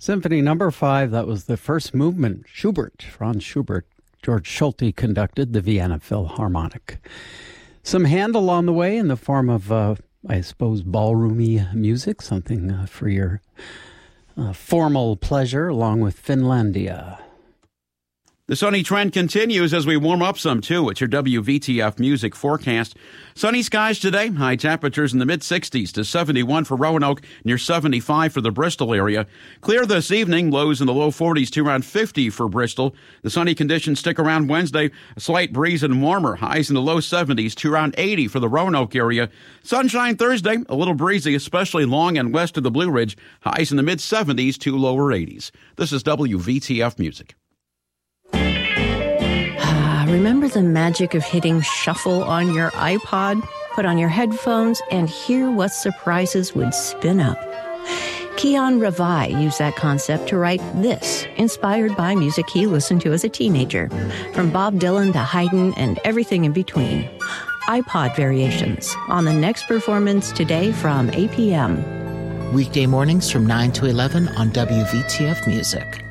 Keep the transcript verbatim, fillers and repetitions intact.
Symphony number five, that was the first movement. Schubert, Franz Schubert. George Schulte conducted the Vienna Philharmonic. Some Handel on the way in the form of, uh, I suppose, ballroomy music, something uh, for your uh, formal pleasure, along with Finlandia. The sunny trend continues as we warm up some, too. It's your W V T F music forecast. Sunny skies today. High temperatures in the mid-sixties to seventy-one for Roanoke, near seventy-five for the Bristol area. Clear this evening. Lows in the low forties to around fifty for Bristol. The sunny conditions stick around Wednesday. A slight breeze and warmer. Highs in the low seventies to around eighty for the Roanoke area. Sunshine Thursday. A little breezy, especially along and west of the Blue Ridge. Highs in the mid-seventies to lower eighties. This is W V T F music. Remember the magic of hitting shuffle on your iPod? Put on your headphones and hear what surprises would spin up. Keon Ravai used that concept to write this, inspired by music he listened to as a teenager, from Bob Dylan to Haydn and everything in between. iPod Variations, on the next performance today from eight p.m. Weekday mornings from nine to eleven on W V T F Music.